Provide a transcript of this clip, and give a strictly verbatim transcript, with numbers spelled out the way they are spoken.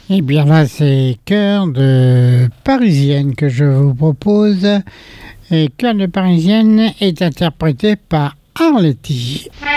Eh bien là, c'est Cœur de Parisienne que je vous propose. Et Cœur de Parisienne est interprété par Arletty.